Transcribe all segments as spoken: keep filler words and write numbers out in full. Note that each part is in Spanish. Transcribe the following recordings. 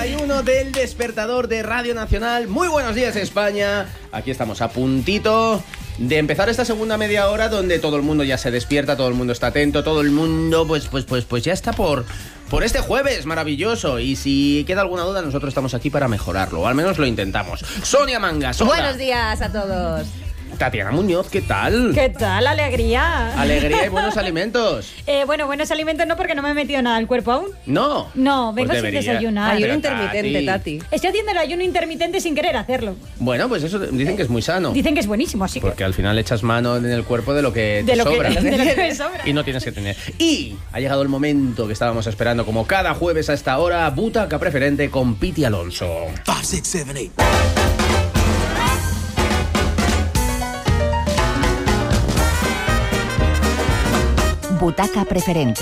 treinta y uno del Despertador de Radio Nacional. Muy buenos días, España. Aquí estamos a puntito de empezar esta segunda media hora donde todo el mundo ya se despierta, todo el mundo está atento, todo el mundo pues pues pues pues ya está por por este jueves maravilloso. Y si queda alguna duda, nosotros estamos aquí para mejorarlo, o al menos lo intentamos. Sonia Mangas, hola. Buenos días a todos. Tatiana Muñoz, ¿qué tal? ¿Qué tal? Alegría. Alegría y buenos alimentos. Eh, bueno, buenos alimentos no, porque no me he metido nada al cuerpo aún. No. No, vengo Pues sin debería. desayunar. Ayuno Pero, intermitente, Tati. Tati. Estoy haciendo el ayuno intermitente sin querer hacerlo. Bueno, pues eso dicen que es muy sano. Dicen que es buenísimo, así que... Porque al final echas mano en el cuerpo de lo que De te lo que, sobra. de lo que me sobra. Y no tienes que tener. Y ha llegado el momento que estábamos esperando, como cada jueves a esta hora, Butaca Preferente con Piti Alonso. five, six, seven, eight. Butaca Preferente.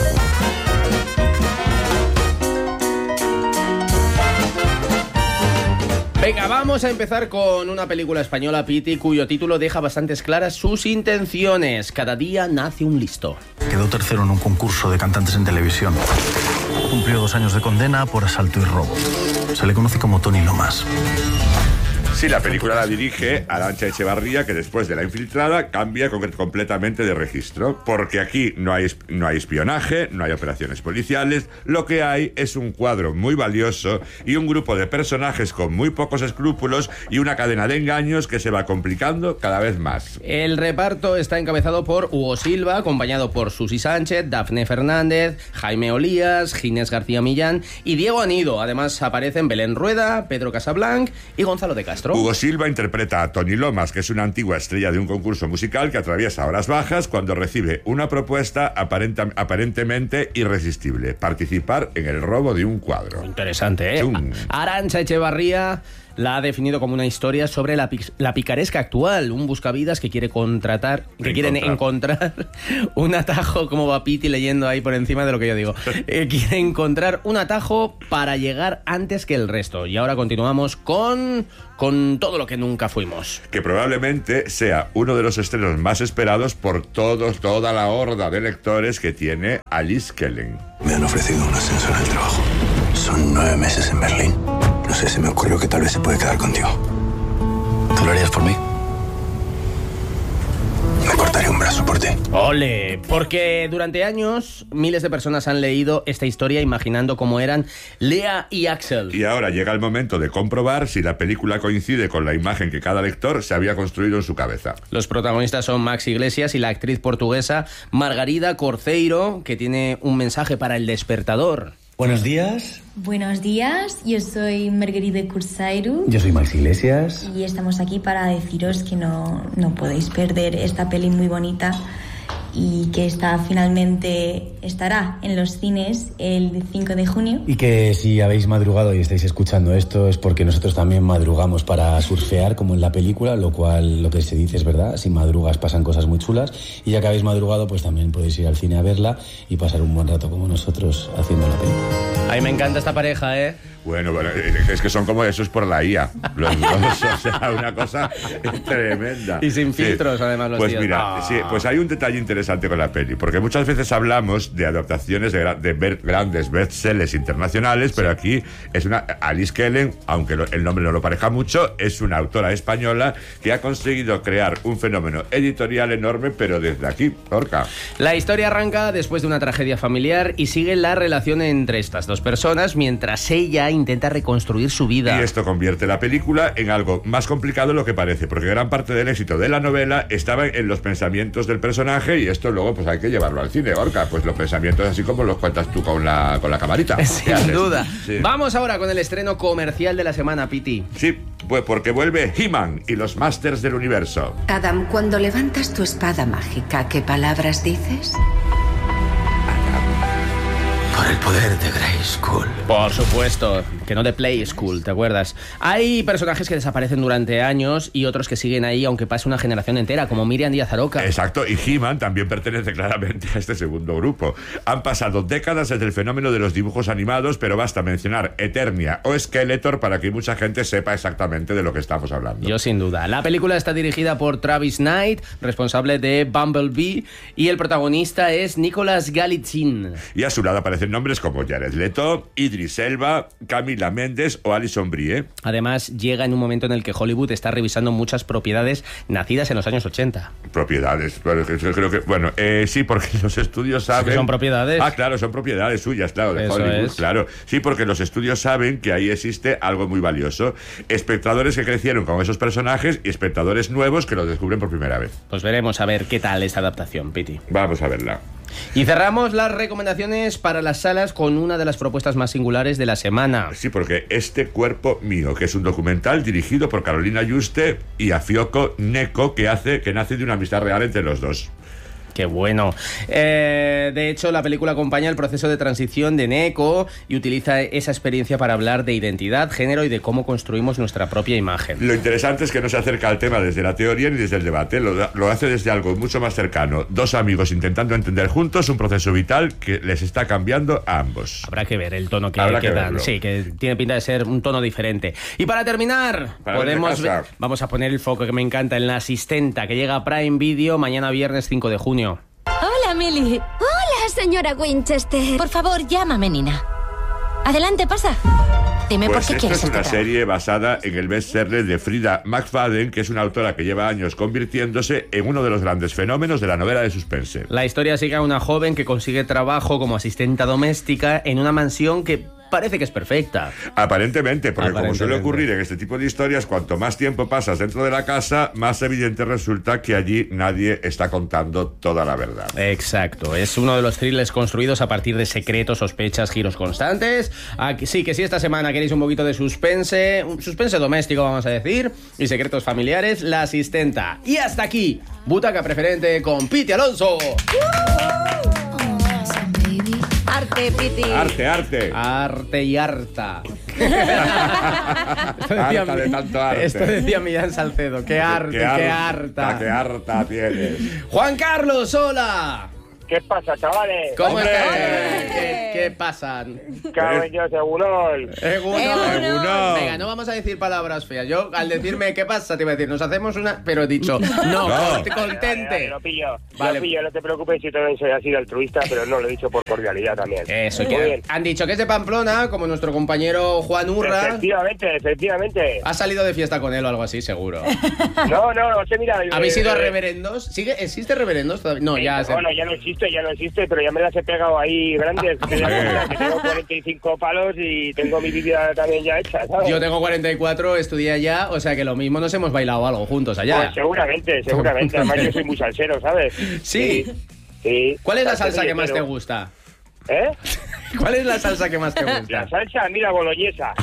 Venga, vamos a empezar con una película española, Piti, cuyo título deja bastantes claras sus intenciones. Cada día nace un listo. Quedó tercero en un concurso de cantantes en televisión. Cumplió dos años de condena por asalto y robo. Se le conoce como Tony Lomas. Sí, la película la dirige Arantxa Echevarría, que después de La Infiltrada cambia con- completamente de registro, porque aquí no hay, esp- no hay espionaje, no hay operaciones policiales, lo que hay es un cuadro muy valioso y un grupo de personajes con muy pocos escrúpulos y una cadena de engaños que se va complicando cada vez más. El reparto está encabezado por Hugo Silva, acompañado por Susi Sánchez, Dafne Fernández, Jaime Olías, Ginés García Millán y Diego Anido. Además aparecen Belén Rueda, Pedro Casablanc y Gonzalo de Castro. Hugo Silva interpreta a Tony Lomas, que es una antigua estrella de un concurso musical que atraviesa horas bajas cuando recibe una propuesta aparenta- aparentemente irresistible: participar en el robo de un cuadro. Interesante, ¿eh? Chum. Arantxa Echevarría la ha definido como una historia sobre la, pic- la picaresca actual, un buscavidas que quiere contratar, que quieren encontrar un atajo, como va Piti leyendo ahí por encima de lo que yo digo, eh, quiere encontrar un atajo para llegar antes que el resto. Y ahora continuamos con, con todo lo que nunca fuimos. Que probablemente sea uno de los estrenos más esperados por todos, toda la horda de lectores que tiene Alice Kellen. Me han ofrecido un ascenso en el trabajo. Son nueve meses en Berlín. No sé, se me ocurrió que tal vez se puede quedar contigo. ¿Tú lo harías por mí? Me cortaría un brazo por ti. ¡Ole! Porque durante años miles de personas han leído esta historia imaginando cómo eran Lea y Axel. Y ahora llega el momento de comprobar si la película coincide con la imagen que cada lector se había construido en su cabeza. Los protagonistas son Max Iglesias y la actriz portuguesa Margarida Corceiro, que tiene un mensaje para El Despertador. Buenos días, Buenos días, yo soy Margarida Corceiro yo soy Max Iglesias. y estamos aquí para deciros que no, no podéis perder esta peli muy bonita y que está finalmente estará en los cines el cinco de junio. Y que si habéis madrugado y estáis escuchando esto es porque nosotros también madrugamos para surfear como en la película, lo cual lo que se dice es verdad, si madrugas pasan cosas muy chulas y ya que habéis madrugado pues también podéis ir al cine a verla y pasar un buen rato como nosotros haciendo la película. Ay, me encanta esta pareja, ¿eh? Bueno, bueno, es que son como esos por la I A. Los dos, o sea, una cosa tremenda. Y sin Sí. filtros, además, los Pues tíos. mira, Ah. sí, pues hay un detalle interesante con la peli, porque muchas veces hablamos de adaptaciones de, gra- de ver- grandes bestsellers internacionales, pero aquí es una Alice Kellen, aunque lo- el nombre no lo parezca mucho, es una autora española que ha conseguido crear un fenómeno editorial enorme, pero desde aquí, Orca. La historia arranca después de una tragedia familiar y sigue la relación entre estas dos personas mientras ella intenta reconstruir su vida. Y esto convierte la película en algo más complicado de lo que parece, porque gran parte del éxito de la novela estaba en los pensamientos del personaje y esto luego pues hay que llevarlo al cine, Orca. Pues los pensamientos así como los cuentas tú con la, con la camarita. ¿Qué Sin haces? duda. Sí. Vamos ahora con el estreno comercial de la semana, Piti. Sí, pues porque vuelve He-Man y los Masters del Universo. Adam, cuando levantas tu espada mágica, ¿qué palabras dices? Por el poder de Grayskull. Por supuesto, que no de Play School, ¿te acuerdas? Hay personajes que desaparecen durante años y otros que siguen ahí aunque pase una generación entera, como Miriam Díaz Aroca. Exacto, y He-Man también pertenece claramente a este segundo grupo. Han pasado décadas desde el fenómeno de los dibujos animados, pero basta mencionar Eternia o Skeletor para que mucha gente sepa exactamente de lo que estamos hablando. Yo sin duda. La película está dirigida por Travis Knight, responsable de Bumblebee, y el protagonista es Nicolas Galitzin. Y a su lado aparecen nombres como Jared Leto, Idris Elba, Camila Mendes o Alison Brie. Además, llega en un momento en el que Hollywood está revisando muchas propiedades nacidas en los años ochenta. Propiedades, pero creo que... Bueno, eh, sí, porque los estudios saben... ¿Sí son propiedades? Ah, claro, son propiedades suyas, claro, de Eso Hollywood, es. claro. Sí, porque los estudios saben que ahí existe algo muy valioso. Espectadores que crecieron con esos personajes y espectadores nuevos que los descubren por primera vez. Pues veremos a ver qué tal esta adaptación, Piti. Vamos a verla. Y cerramos las recomendaciones para las salas con una de las propuestas más singulares de la semana. Sí, porque Este cuerpo mío, que es un documental dirigido por Carolina Yuste y Afioco Neko, que hace que nace de una amistad real entre los dos. Qué bueno. Eh, de hecho, la película acompaña el proceso de transición de Neko y utiliza esa experiencia para hablar de identidad, género y de cómo construimos nuestra propia imagen. Lo interesante es que no se acerca al tema desde la teoría ni desde el debate, lo, lo hace desde algo mucho más cercano. Dos amigos intentando entender juntos un proceso vital que les está cambiando a ambos. Habrá que ver el tono que, Habrá que que dan. verlo. Sí, que tiene pinta de ser un tono diferente. Y para terminar, Para podemos ver de casa. ver- vamos a poner el foco que me encanta en La Asistenta, que llega a Prime Video mañana viernes cinco de junio. Hola, Millie. Hola, señora Winchester. Por favor, llámame Nina. Adelante, pasa. Dime Pues por qué esto quieres es una este serie basada en el bestseller de Frida McFadden, que es una autora que lleva años convirtiéndose en uno de los grandes fenómenos de la novela de suspense. La historia sigue a una joven que consigue trabajo como asistenta doméstica en una mansión que parece que es perfecta. Aparentemente, porque como suele Aparentemente. ocurrir en este tipo de historias, cuanto más tiempo pasas dentro de la casa, más evidente resulta que allí nadie está contando toda la verdad. Exacto, es uno de los thrillers construidos a partir de secretos, sospechas, giros constantes. Aquí, sí, que si esta semana queréis un poquito de suspense, un suspense doméstico vamos a decir, y secretos familiares, La Asistenta. Y hasta aquí, Butaca Preferente con Piti Alonso. Arte, Piti. Arte, arte. Arte y harta. Esto Harta de tanto arte. Esto decía Millán Salcedo, qué arte, qué, harta. Qué harta tienes. Juan Carlos, hola. ¿Qué pasa, chavales? ¿Cómo ¡Hombre! estás? ¿Qué, qué pasan? Cabrón, yo, seguro. Egunon. Egunon. Venga, no vamos a decir palabras feas. Yo, al decirme qué pasa, te iba a decir, nos hacemos una... Pero he dicho, no, No. cont- Dale, contente. dale, lo pillo. Vale. Lo pillo, no te preocupes, yo también soy así de altruista, pero no, lo he dicho por cordialidad también. Eso, Muy que bien. han dicho que es de Pamplona, como nuestro compañero Juan Urra. Efectivamente, efectivamente. Has salido de fiesta con él o algo así, seguro. No, no, no sé, mira... ¿Habéis eh, ido a eh, reverendos? ¿Sigue, ¿Existe reverendos todavía? No, sí, ya... se- Bueno, ya no existe, ya no existe, pero ya me las he pegado ahí grandes. Que ya- que tengo cuarenta y cinco palos y tengo mi vida también ya hecha, ¿sabes? Yo tengo cuarenta y cuatro, estudié allá, o sea que lo mismo nos hemos bailado algo juntos allá. Pues seguramente, seguramente. Además, yo soy muy salsero, ¿sabes? Sí. Sí. ¿Cuál es la Salsero salsa y que más te hetero. gusta? ¿Eh? ¿Cuál es la salsa que más te La gusta? salsa, mira, boloñesa.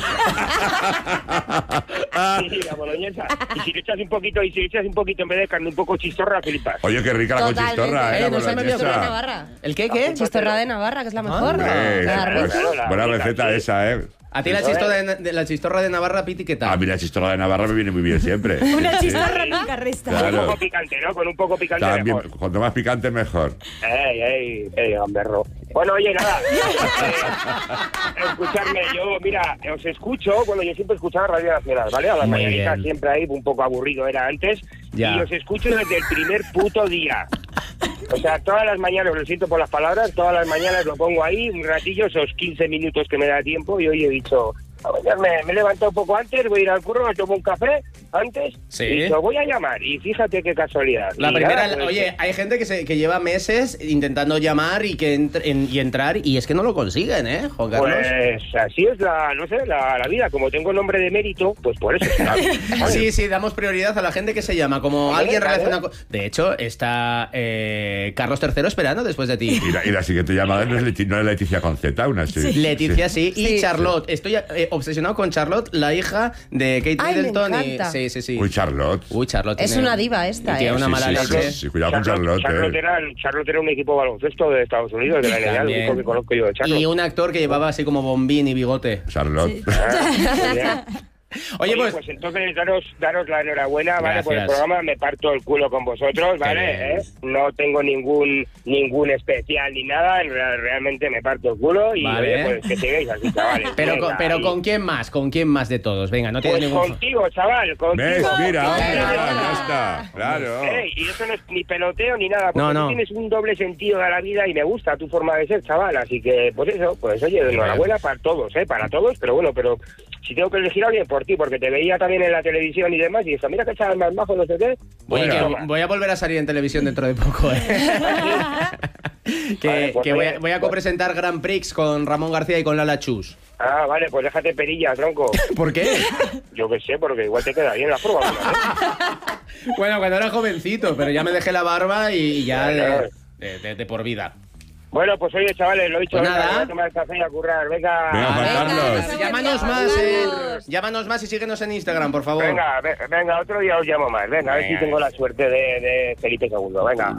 Sí, la boloñesa. Y si le echas un poquito, y si le echas un poquito en vez de carne, un poco chistorra, flipas. Oye, qué rica la Totalmente. conchistorra, ¿eh? Eh, La no se me boloñesa. Chistorra de Navarra. ¿El qué, qué? Chistorra de Navarra, que es la mejor. Hombre, Queda pues, rico. Claro, la buena rica, receta sí. esa, ¿eh? ¿A ti la chistorra de, de- la chistorra de Navarra, Piti, qué A tal? mí la chistorra de Navarra me viene muy bien siempre. Una Sí, chistorra sí. pica resta. Con un Claro. poco picante, ¿no? Con un poco picante También, mejor. cuanto más picante, mejor. Ey, ey, ey, gamberro. Bueno, oye, nada. Eh, escuchadme, yo, mira, os escucho, bueno, yo siempre escuchaba Radio Nacional, ¿vale? A las Muy mañanitas bien. siempre ahí, un poco aburrido era antes. Ya. Y os escucho desde el primer puto día. O sea, todas las mañanas, lo siento por las palabras, todas las mañanas lo pongo ahí, un ratillo, esos quince minutos que me da tiempo, y hoy he dicho, a mañana me, me he levantado un poco antes, voy a ir al curro, me tomo un café antes, Sí. y lo voy a llamar, y fíjate qué casualidad. La Y primera, nada, pues, oye, hay gente que, se, que lleva meses intentando llamar y que entre- en- y entrar y es que no lo consiguen, ¿eh, Juan Carlos? Pues así es la, no sé, la, la vida, como tengo nombre de mérito, pues por eso será. ¿Sabes? Sí, sí, damos prioridad a la gente que se llama como Vale, alguien vale. relacionado con... De hecho, está eh, Carlos tercero esperando después de ti. Y la, y la siguiente llamada no es, Leti- no es Leticia con Z, una sí. Leticia sí, y Sí. Charlotte. Estoy eh, obsesionado con Charlotte, la hija de Kate Ay, me Middleton. Y... encanta. Sí, sí, sí. Uy, Charlotte. Uy, Charlotte. Es tiene- una diva esta, Tiene ¿eh? una Sí, mala sí, leche. sí, sí, cuidado con Charlotte. Charlotte, eh. era, Charlotte era un equipo de baloncesto de Estados Unidos, de la N B A, el También. único que conozco yo de Charlotte. Y un actor que llevaba así como bombín y bigote. Charlotte. Ah, muy bien. Oye, Oye, pues... pues entonces daros, daros la enhorabuena, ¿vale? Gracias. Por el programa, me parto el culo con vosotros, ¿vale? ¿Eh? No tengo ningún ningún especial ni nada, realmente me parto el culo y vale. oye, pues que sigáis así, chavales. Pero, venga, con, pero y... ¿con quién más? ¿Con quién más de todos? Venga, no tienes Pues ningún... contigo, chaval, contigo. ¿Ves? Mira, Contigo. hombre, ya está, claro. Ey, y eso no es ni peloteo ni nada, porque No, no. tú tienes un doble sentido de la vida y me gusta tu forma de ser, chaval, así que, pues eso, pues oye, enhorabuena para todos, ¿eh? Para todos, pero bueno, pero si tengo que elegir a alguien por ti, porque te veía también en la televisión y demás, y eso, mira que chaval más bajo, no sé qué. Oye, Pues, que toma. voy a volver a salir en televisión dentro de poco, ¿eh? que Vale, pues que voy, a, oye, voy a copresentar Grand Prix con Ramón García y con Lala Chus. Ah, vale, pues déjate perillas, tronco. ¿Por qué? Yo qué sé, porque igual te queda bien la prueba, ¿no? Bueno, cuando era jovencito, pero ya me dejé la barba y ya de, de, de- de por vida. Bueno, pues oye, chavales, lo he dicho, Pues venga, nada. voy a tomar el café y a currar, venga. Venga, Juan Carlos. Pues llámanos más, eh. Llámanos más y síguenos en Instagram, por favor. Venga, ve- venga, otro día os llamo más. Venga, a ver si Venga. tengo la suerte de, de Felipe segundo. Venga.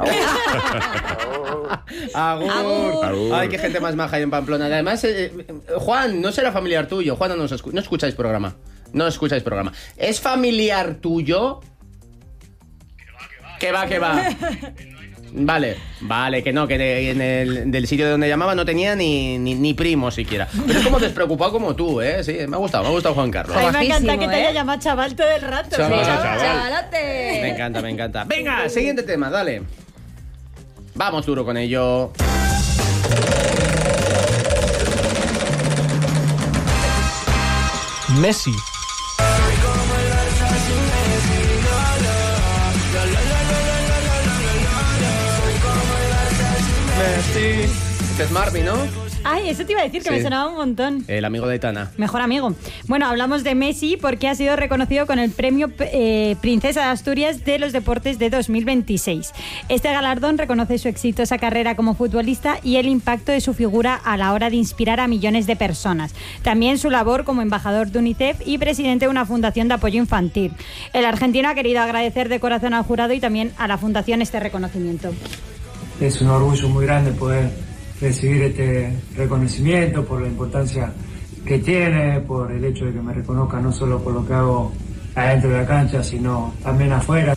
Agur. Agur. Agur. Ay, qué gente más maja hay en Pamplona. Además, eh, eh, Juan, no será familiar tuyo. Juan, no, nos escu- no escucháis programa. No escucháis programa. ¿Es familiar tuyo? Que va, que va. Vale, vale, que no, que de- en el del sitio de donde llamaba no tenía ni, ni, ni primo siquiera. Pero es como despreocupado como tú, ¿eh? Sí, me ha gustado, me ha gustado Juan Carlos. Ay, A mí me encanta Majísimo, que te haya ¿eh? llamado chaval todo el rato. Chaval. ¿sí? Chaval. ¡Chavalote! Me encanta, me encanta. Venga, siguiente tema, dale. Vamos duro con ello. Messi. Messi. Este es Marvin, ¿no? Ay, eso te iba a decir, que Sí. me sonaba un montón. El amigo de Aitana. Mejor amigo. Bueno, hablamos de Messi porque ha sido reconocido con el premio eh, Princesa de Asturias de los Deportes de dos mil veintiséis. Este galardón reconoce su exitosa carrera como futbolista y el impacto de su figura a la hora de inspirar a millones de personas. También su labor como embajador de UNICEF y presidente de una fundación de apoyo infantil. El argentino ha querido agradecer de corazón al jurado y también a la fundación este reconocimiento. Es un orgullo muy grande poder recibir este reconocimiento por la importancia que tiene, por el hecho de que me reconozca no solo por lo que hago adentro de la cancha, sino también afuera.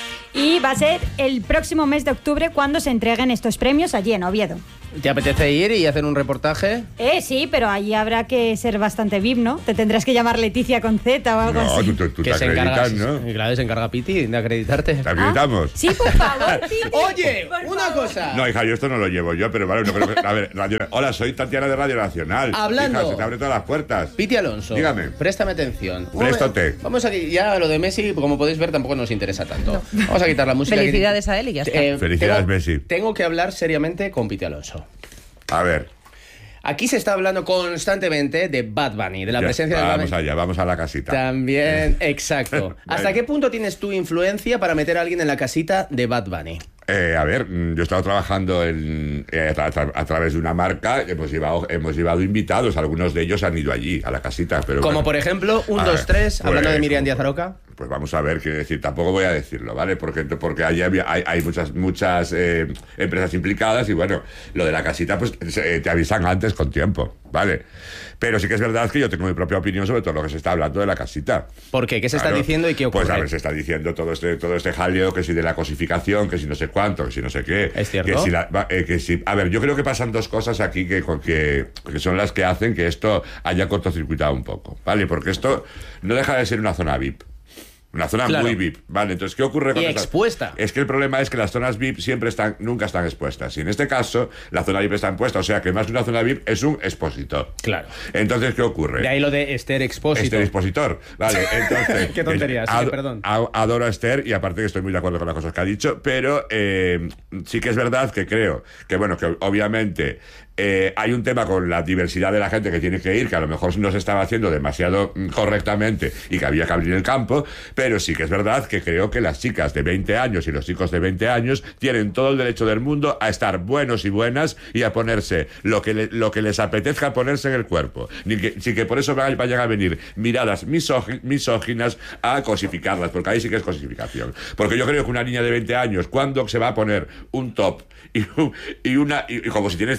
Y va a ser el próximo mes de octubre cuando se entreguen estos premios allí en Oviedo. ¿Te apetece ir y hacer un reportaje? Eh, sí, pero allí habrá que ser bastante V I P, ¿no? Te tendrás que llamar Leticia Conceta o algo No, así. tú, tú, tú Que te se encarga, acreditas, ¿no? claro, se encarga Piti de acreditarte. ¿Te acreditamos? Sí, por favor, Piti. Oye, Por una favor. cosa. No, hija, yo esto no lo llevo yo, pero vale, no creo que... A ver, Radio... Hola, soy Tatiana de Radio Nacional. Hablando. Hija, se te abren todas las puertas. Piti Alonso. Dígame. Préstame atención. Préstate. Vamos a ya lo de Messi, como podéis ver, tampoco nos interesa tanto. Vamos a quitar la música. Felicidades a él y ya está. Eh, Felicidades, tengo, Messi. Tengo que hablar seriamente con Piti Alonso. A ver. Aquí se está hablando constantemente de Bad Bunny, de la Ya, presencia de Bad Vamos Bunny. allá, vamos a la casita. También, exacto. ¿Hasta qué punto tienes tu influencia para meter a alguien en la casita de Bad Bunny? Eh, a ver, mm, yo he estado trabajando en, eh, a, tra- a través de una marca, hemos llevado, hemos llevado invitados, algunos de ellos han ido allí, a la casita. Pero Como bueno. por ejemplo, un, A dos, ver, tres, hablando pues, de Miriam Díaz Aroca. Pues vamos a ver, quiero decir, tampoco voy a decirlo, ¿vale? Porque, porque allí había- hay, hay muchas, muchas eh, empresas implicadas y bueno, lo de la casita, pues se- te avisan antes con tiempo, ¿vale? Pero sí que es verdad que yo tengo mi propia opinión sobre todo lo que se está hablando de la casita. ¿Por qué? ¿Qué se Claro. está diciendo y qué ocurre? Pues a ver, se está diciendo todo este, todo este jaleo, que si de la cosificación, que si no sé cuánto, que si no sé qué. ¿Es cierto? Que si la- va- eh, que si- a ver, yo creo que pasan dos cosas aquí que, que, que son las que hacen que esto haya cortocircuitado un poco, ¿vale? Porque esto no deja de ser una zona V I P. Una zona Claro. muy V I P, ¿vale? Entonces, ¿qué ocurre con Y estas- expuesta. Es que el problema es que las zonas V I P siempre están, nunca están expuestas. Y en este caso, la zona V I P está expuesta, o sea que más que una zona V I P es un expositor. Claro. Entonces, ¿qué ocurre? De ahí lo de Esther Expósito. Este expositor, vale, entonces... Qué tontería, sí, ad- perdón. a- Adoro a Esther y aparte que estoy muy de acuerdo con las cosas que ha dicho, pero eh, sí que es verdad que creo que, bueno, que obviamente eh, hay un tema con la diversidad de la gente que tiene que ir, que a lo mejor no se estaba haciendo demasiado mm, correctamente y que había que abrir el campo, pero sí que es verdad que creo que las chicas de veinte años y los chicos de veinte años tienen todo el derecho del mundo a estar buenos y buenas y a ponerse lo que, le- lo que les apetezca ponerse en el cuerpo. Ni que, sí que por eso vayan vayan a venir miradas misógi- misóginas a cosificarlas, porque ahí sí que es cosificación. Porque yo creo que una niña de veinte años, cuando se va a poner un top y, un- y una y, y como si tiene cincuenta... No,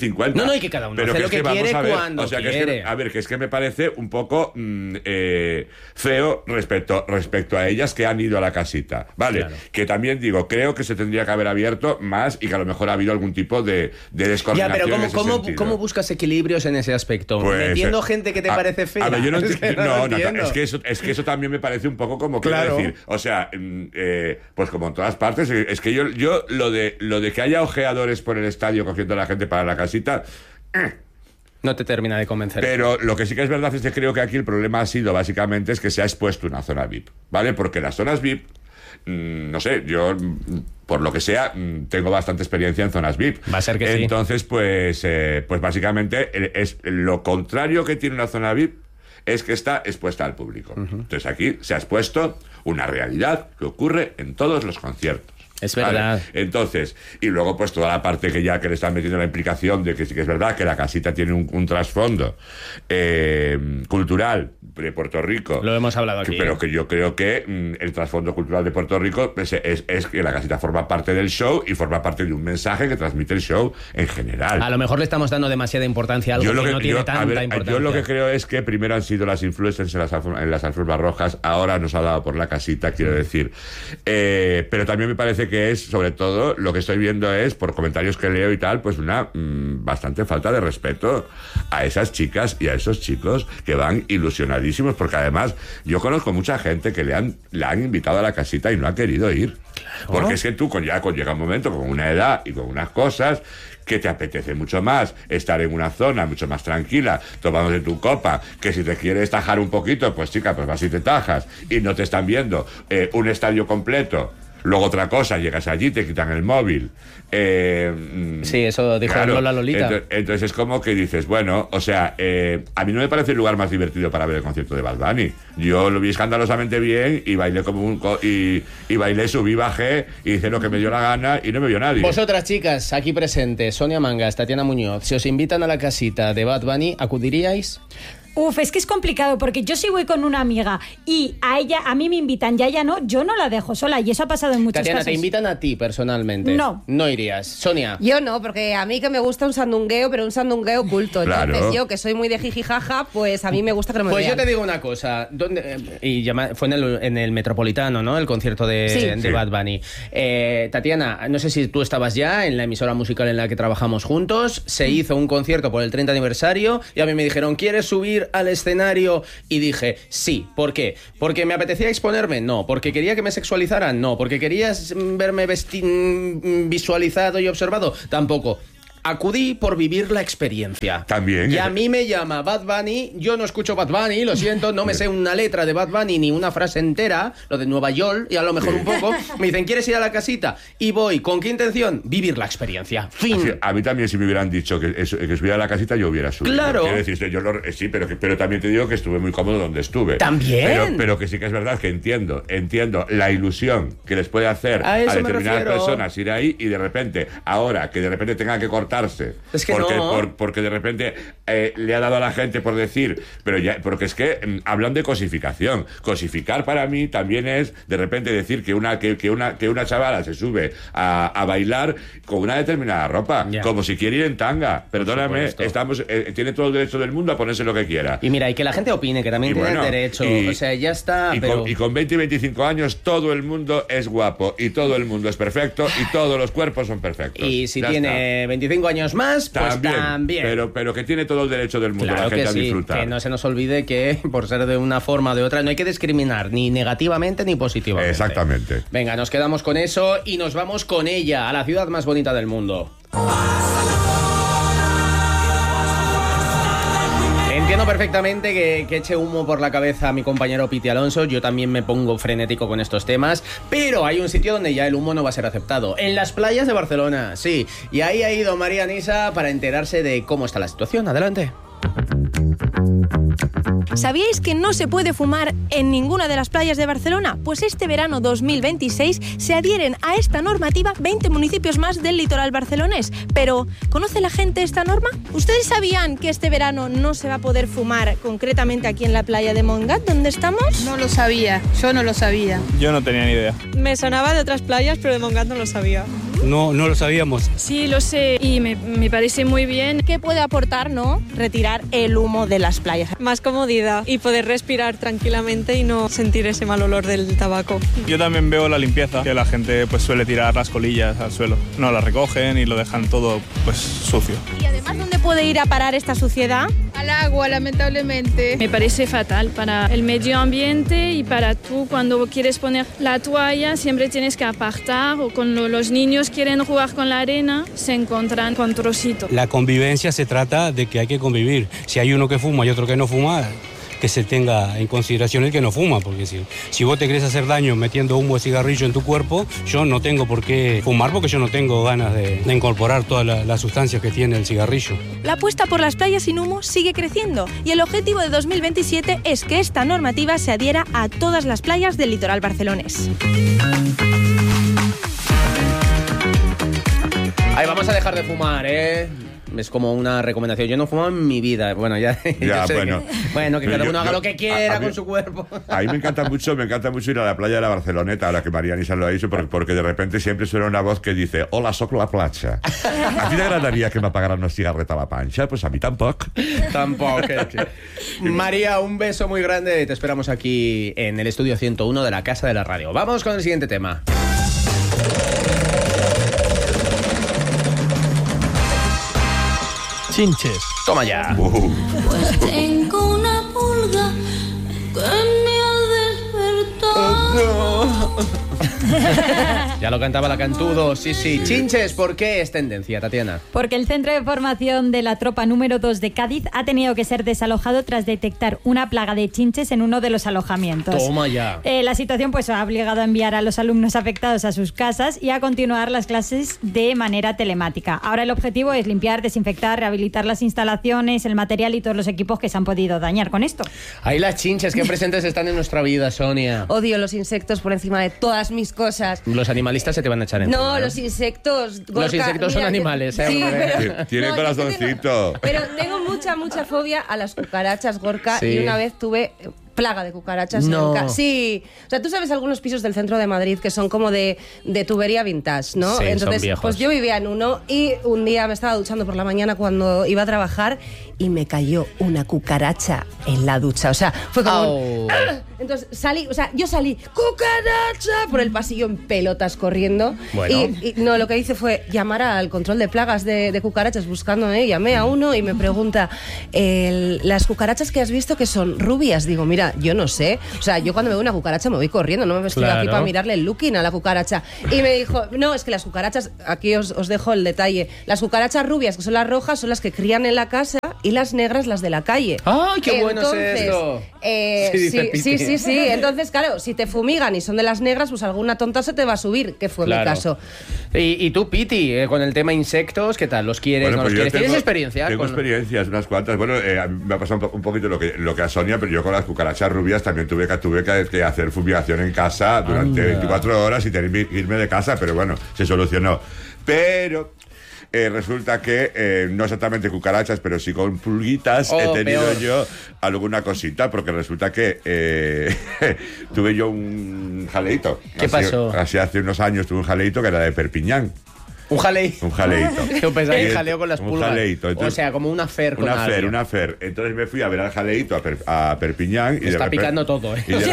No, y que cada uno pero hace que lo es que, que quiere vamos a ver, cuando o sea, que quiere. es que, a ver, que es que me parece un poco mmm, eh, feo respecto, respecto a ellas que han ido a la casita, ¿vale? Claro. Que también digo, creo que se tendría que haber abierto más y que a lo mejor ha habido algún tipo de, de descoordinación. Ya, pero ¿cómo, en ese cómo, sentido. ¿cómo buscas equilibrios en ese aspecto? Pues, ¿Metiendo gente que te a, parece fea? A ver, yo no, es que no, no, no no, es que eso, es que eso también me parece un poco como claro. quiero decir, o sea, eh, pues como en todas partes, es que yo, yo lo de lo de que haya ojeadores por el estadio cogiendo a la gente para la casita. Eh, No te termina de convencer. Pero lo que sí que es verdad es que creo que aquí el problema ha sido básicamente es que se ha expuesto una zona V I P, ¿vale? Porque las zonas V I P, mmm, no sé, yo por lo que sea mmm, tengo bastante experiencia en zonas V I P. Va a ser que Entonces, sí. pues, eh, pues básicamente es lo contrario que tiene una zona V I P es que está expuesta al público. Uh-huh. Entonces aquí se ha expuesto una realidad que ocurre en todos los conciertos. Es verdad. Vale. Entonces, y luego pues toda la parte que ya que le están metiendo la implicación de que sí que es verdad que la casita tiene un, un trasfondo eh, cultural de Puerto Rico. Lo hemos hablado aquí. Que, pero que yo creo que mm, el trasfondo cultural de Puerto Rico es, es, es que la casita forma parte del show y forma parte de un mensaje que transmite el show en general. A lo mejor le estamos dando demasiada importancia a algo que, que no tiene yo, tanta ver, importancia. Yo lo que creo es que primero han sido las influencers en las, en las alfombras rojas, ahora nos ha dado por la casita, quiero decir. Eh, pero también me parece que es, sobre todo, lo que estoy viendo es, por comentarios que leo y tal, pues una mmm, bastante falta de respeto a esas chicas y a esos chicos que van ilusionadísimos, porque además yo conozco mucha gente que le han, le han invitado a la casita y no ha querido ir. Claro. Porque es que tú con, ya con, llega un momento con una edad y con unas cosas que te apetece mucho más estar en una zona mucho más tranquila, tomándote tu copa, que si te quieres tajar un poquito, pues chica, pues vas y te tajas, y no te están viendo eh, un estadio completo. Luego otra cosa, llegas allí, te quitan el móvil. Eh, sí, eso dijo claro, Lola Lolita. Entonces, entonces es como que dices, bueno, o sea, eh, a mí no me parece el lugar más divertido para ver el concierto de Bad Bunny. Yo lo vi escandalosamente bien y bailé como un co y, y bailé, subí, bajé y hice lo que me dio la gana y no me vio nadie. Vosotras, chicas, aquí presentes, Sonia Mangas, Tatiana Muñoz, si os invitan a la casita de Bad Bunny, ¿acudiríais? Uf, es que es complicado porque yo si voy con una amiga y a ella, a mí me invitan y a ella no, yo no la dejo sola y eso ha pasado en muchos Tatiana, casos. ¿te invitan a ti personalmente? No. No irías. Sonia. Yo no, porque a mí que me gusta un sandungueo, pero un sandungueo oculto. Claro. Entonces yo, que soy muy de jijijaja, pues a mí me gusta que no me Pues vean. yo te digo una cosa. ¿Dónde, eh, y llama, fue en el, en el Metropolitano, ¿no? El concierto de, Sí. de Sí. Bad Bunny. Eh, Tatiana, no sé si tú estabas ya en la emisora musical en la que trabajamos juntos. Se hizo un concierto por el treinta aniversario y a mí me dijeron, ¿quieres subir al escenario? Y dije, sí. ¿Por qué? ¿Porque me apetecía exponerme? No. ¿Porque quería que me sexualizaran? No. ¿Porque querías verme vesti- visualizado y observado? Tampoco. Acudí por vivir la experiencia. También. Y a mí me llama Bad Bunny. Yo no escucho Bad Bunny, lo siento, no me sé una letra de Bad Bunny ni una frase entera, lo de Nueva York y a lo mejor un poco. Me dicen, ¿quieres ir a la casita? Y voy. ¿Con qué intención? Vivir la experiencia. Fin. Así, a mí también si me hubieran dicho que, eso, que subiera a la casita yo hubiera subido. Claro. Quiero decir, yo lo, sí, pero, que, pero también te digo que estuve muy cómodo donde estuve. También. Pero, pero que sí que es verdad que entiendo, entiendo la ilusión que les puede hacer A a, eso me determinadas refiero. personas ir ahí y de repente, ahora que de repente tengan que cortarse. Es que porque, no. por, porque de repente eh, le ha dado a la gente por decir, pero ya, porque es que mm, hablan de cosificación. Cosificar para mí también es de repente decir que una, que, que una, que una chavala se sube a, a bailar con una determinada ropa, Ya. como si quiere ir en tanga. Perdóname, supuesto. estamos, eh, tiene todo el derecho del mundo a ponerse lo que quiera. Y mira, y que la gente opine, que también Y tiene bueno, derecho. y- o sea, ya está, Y, pero... con, y con veinte y veinticinco años todo el mundo es guapo y todo el mundo es perfecto y todos los cuerpos son perfectos. Y si Ya tiene veinticinco años más, pues También, también. Pero, pero que tiene todo el derecho del mundo Claro la gente que a sí, disfrutar. que no se nos olvide que por ser de una forma o de otra no hay que discriminar ni negativamente ni positivamente. Exactamente. Venga, nos quedamos con eso y nos vamos con ella, a la ciudad más bonita del mundo. Entiendo perfectamente que, que eche humo por la cabeza a mi compañero Piti Alonso. Yo también me pongo frenético con estos temas. Pero hay un sitio donde ya el humo no va a ser aceptado. En las playas de Barcelona, sí. Y ahí ha ido María Nisa para enterarse de cómo está la situación. Adelante. ¿Sabíais que no se puede fumar en ninguna de las playas de Barcelona? Pues este verano dos mil veintiséis se adhieren a esta normativa veinte municipios más del litoral barcelonés. Pero, ¿conoce la gente esta norma? ¿Ustedes sabían que este verano no se va a poder fumar concretamente aquí en la playa de Montgat, donde estamos? No lo sabía, yo no lo sabía. Yo no tenía ni idea. Me sonaba de otras playas, pero de Montgat no lo sabía. no, no lo sabíamos. Sí, lo sé y me, me parece muy bien. ¿Qué puede aportar, no? Retirar el humo de las playas. Más comodidad y poder respirar tranquilamente y no sentir ese mal olor del tabaco. Yo también veo la limpieza, que la gente pues suele tirar las colillas al suelo. No las recogen y lo dejan todo pues sucio. Y además, ¿dónde puede ir a parar esta suciedad? Al agua, lamentablemente. Me parece fatal para el medio ambiente y para tú cuando quieres poner la toalla siempre tienes que apartar o cuando los niños quieren jugar con la arena se encuentran con trocitos. La convivencia se trata de que hay que convivir. Si hay uno que fuma y otro que no fuma, que se tenga en consideración el que no fuma, porque si, si vos te querés hacer daño metiendo humo de cigarrillo en tu cuerpo, yo no tengo por qué fumar porque yo no tengo ganas de, de incorporar todas las la sustancias que tiene el cigarrillo. La apuesta por las playas sin humo sigue creciendo y el objetivo de dos mil veintisiete es que esta normativa se adhiera a todas las playas del litoral barcelonés. Ahí vamos a dejar de fumar, ¿eh? Es como una recomendación. Yo no fumo en mi vida. Bueno, ya. Ya, sé bueno. Que, bueno, que cada yo, uno haga yo, lo que quiera a, a mí, con su cuerpo. A mí me encanta mucho, me encanta mucho ir a la playa de la Barceloneta, ahora que Marianisa lo ha dicho, porque, porque de repente siempre suena una voz que dice: hola, soc la platja. ¿A ti t'agradaria que m'apagaran una cigarreta a la panxa? Pues a mí tampoco. Tampoco. María, un beso muy grande. Te esperamos aquí en el estudio ciento uno de la Casa de la Radio. Vamos con el siguiente tema. Chinches. Toma ya. Uh. Pues tengo una pulga que me ha despertado. Ya lo cantaba la Cantudo, sí, sí. Chinches, ¿por qué es tendencia, Tatiana? Porque el centro de formación de la tropa número dos de Cádiz ha tenido que ser desalojado tras detectar una plaga de chinches en uno de los alojamientos. Toma ya. Eh, la situación pues ha obligado a enviar a los alumnos afectados a sus casas y a continuar las clases de manera telemática. Ahora el objetivo es limpiar, desinfectar, rehabilitar las instalaciones, el material y todos los equipos que se han podido dañar con esto. Ahí las chinches, qué presentes están en nuestra vida, Sonia. Odio los insectos por encima de todas mis cosas. Los animalistas se te van a echar en No, ¿no? los insectos. Gorka, los insectos son mira, animales, ¿eh? Sí, pero, Tiene no, corazoncito. Tengo, pero tengo mucha, mucha fobia a las cucarachas, Gorka, Sí. y una vez tuve plaga de cucarachas. No. En ca- sí. O sea, tú sabes algunos pisos del centro de Madrid que son como de, de tubería vintage, ¿no? Sí, Entonces, son viejos. pues yo vivía en uno y un día me estaba duchando por la mañana cuando iba a trabajar y me cayó una cucaracha en la ducha. O sea, fue como... Oh. un- Entonces salí, o sea, yo salí, ¡cucaracha! Por el pasillo en pelotas corriendo. Bueno. Y, y no, lo que hice fue llamar al control de plagas de, de cucarachas buscando, ¿eh? Llamé a uno y me pregunta, el- las cucarachas que has visto que son rubias. Digo, mira, yo no sé. O sea, yo cuando me veo una cucaracha me voy corriendo, no me estoy Claro. aquí para mirarle el looking a la cucaracha. Y me dijo, no, es que las cucarachas, aquí os, os dejo el detalle, las cucarachas rubias, que son las rojas, son las que crían en la casa y las negras las de la calle. ¡Ay, qué bueno es Entonces, esto! eh, Sí, dice sí, Piti. sí, sí, sí. Entonces, claro, si te fumigan y son de las negras, pues alguna tonta se te va a subir, que fue Claro. mi caso. Y, y tú, Piti, eh, con el tema insectos, ¿qué tal? ¿Los quieres, Bueno, no pues los yo quieres? tengo- ¿Tienes experiencia? Tengo con- experiencias, unas cuantas. Bueno, eh, a mí me ha pasado un, po- un poquito lo que, lo que a Sonia, pero yo con las cucarachas rubias también tuve que, tuve que, que hacer fumigación en casa durante Anda. veinticuatro horas y tener que irme de casa, pero bueno, se solucionó. Pero... eh, resulta que eh, no exactamente cucarachas, pero sí con pulguitas Oh, he tenido peor. yo alguna cosita, porque resulta que eh, tuve yo un jaleito. ¿Qué Así- pasó? Así hace unos años tuve un jaleito que era de Perpiñán. Un jaleito. Un jaleito. Yo pensaba que Y- jaleo con las un pulgas. jaleito, O entonces- sea, como una fer con Una fer, alguien. una fer. Entonces me fui a ver al jaleito a, Per- a Perpiñán. Y Me de está repen- picando todo, ¿eh? Y de,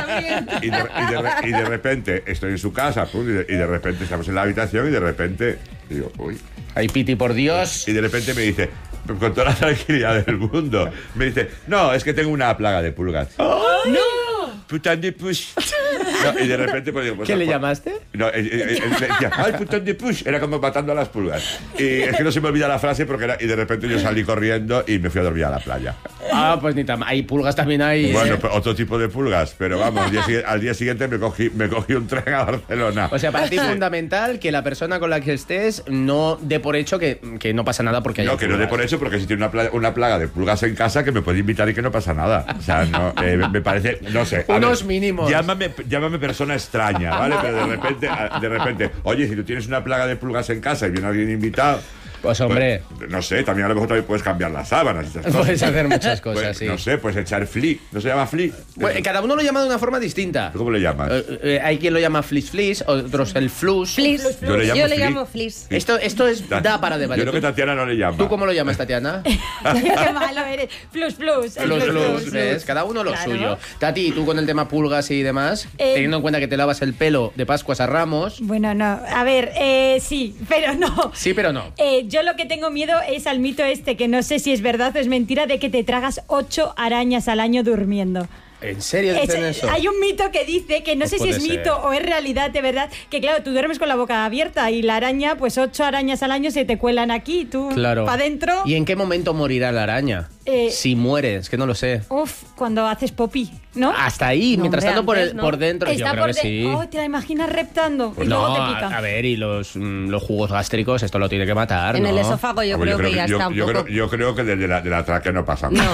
y- y de- y de re- y de repente estoy en su casa, pum, y, de, y de repente estamos en la habitación y de repente digo, uy. Ay, Piti, por Dios. Y de repente me dice, con toda la tranquilidad del mundo, me dice, no, es que tengo una plaga de pulgas. ¡No! Putain de push. No, y de repente pues digo, pues, ¿Qué le pues- llamaste? No, eh, eh, eh, le decía, ay, putain de push. Era como matando a las pulgas. Y es que no se me olvida la frase porque era, y de repente yo salí corriendo y me fui a dormir a la playa. Ah, pues ni tan... Hay pulgas también ahí. Bueno, ¿eh? pues, otro tipo de pulgas, pero vamos, al día, sigui- al día siguiente me cogí, me cogí un tren a Barcelona. O sea, para ti es fundamental que la persona con la que estés no dé por hecho que, que no pasa nada porque haya No, que no dé pulgas. por hecho, porque si tiene una plaga, una plaga de pulgas en casa, que me puede invitar y que no pasa nada. O sea, no, eh, me- me parece, no sé. a Unos ver, mínimos. Llámame, llámame persona extraña, ¿vale? Pero de repente, a- de repente, oye, si tú tienes una plaga de pulgas en casa y viene alguien invitado, Pues hombre. Pues, no sé, también a lo mejor también puedes cambiar las sábanas. Esas cosas. Puedes hacer muchas cosas, pues, sí. No sé, puedes echar fli. ¿No se llama fli? Pues, cada uno lo llama de una forma distinta. ¿Cómo le llamas? Eh, eh, hay quien lo llama flis flis, otros el flus. Flis. Yo le llamo Yo le fli. llamo flis. Esto, esto es, da para debatir. Yo creo que Tatiana no le llama. ¿Tú cómo lo llamas, Tatiana? Qué malo eres. Plus, plus. el Flus, plus, flus, plus. ¿ves? Cada uno lo Claro. suyo. Tati, tú con el tema pulgas y demás, Eh, teniendo en cuenta que te lavas el pelo de Pascuas a Ramos. Bueno, no. A ver, eh, sí, pero no. Sí, pero no. Eh, yo lo que tengo miedo es al mito este, que no sé si es verdad o es mentira, de que te tragas ocho arañas al año durmiendo. ¿En serio dicen Es- eso? Hay un mito que dice que no Pues sé si es puede mito ser. o es realidad de verdad, que claro, tú duermes con la boca abierta y la araña, pues ocho arañas al año se te cuelan aquí, tú Claro. para adentro. ¿Y en qué momento morirá la araña? Eh, si mueres, que no lo sé. Uf, cuando haces popí, ¿no? Hasta ahí, No, mientras hombre, tanto por, antes el, no. por dentro, Está yo creo por que de- sí. Oh, te la imaginas reptando Pues y luego no, te a, pica. a ver, y los, mm, los jugos gástricos, esto lo tiene que matar, En ¿no? el esófago yo Ah, pues creo que ya yo, está un yo poco... creo, yo creo que desde la, de la tráquea no pasa nada.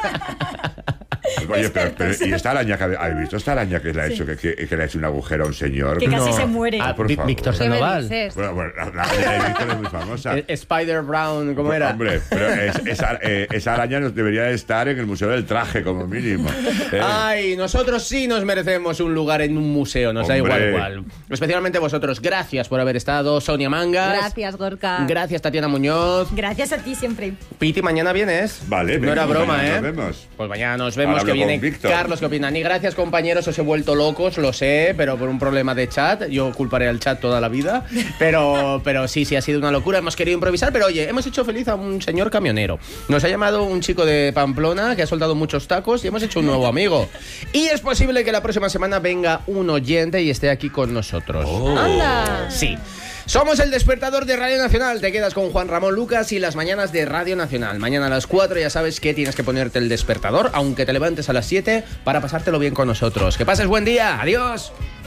Oye, pero, pero- ¿y esta araña que habe- habéis visto? Esta araña que le ha hecho, que, que- que le ha hecho un agujero a un señor. Que casi se muere. Ah, por Vi- favor. Víctor ¿Qué me Sandoval. dices? Bueno, bueno, la, la araña de Víctor es muy famosa. Eh, Spider Brown, ¿cómo Pues, era? Hombre, pero es- esa, eh, esa araña nos debería estar en el Museo del Traje, como mínimo. Eh, Ay, nosotros sí nos merecemos un lugar en un museo, nos da Hombre. igual cuál. Especialmente vosotros, gracias por haber estado. Sonia Mangas. Gracias, Gorka. Gracias, Tatiana Muñoz. Gracias a ti siempre. Piti, mañana vienes. Vale, No era venga, broma, mañana ¿eh? nos vemos. Pues mañana nos vemos, Ahora que hablo con viene Víctor. Carlos, que opinan. Y gracias, compañeros, os he vuelto locos, lo sé, pero por un problema de chat. Yo culparé al chat toda la vida. Pero, pero sí, sí, ha sido una locura. Hemos querido improvisar, pero oye, hemos hecho feliz a un señor camionero. Nos ha llamado un chico de Pamplona que ha soltado muchos tacos y hemos hecho un nuevo amigo. Y es posible que la próxima semana venga un oyente y esté aquí con nosotros. ¡Anda! Sí. Somos el despertador de Radio Nacional. Te quedas con Juan Ramón Lucas y las mañanas de Radio Nacional. Mañana a las cuatro ya sabes que tienes que ponerte el despertador, aunque te levantes a las siete, para pasártelo bien con nosotros. Que pases buen día. Adiós.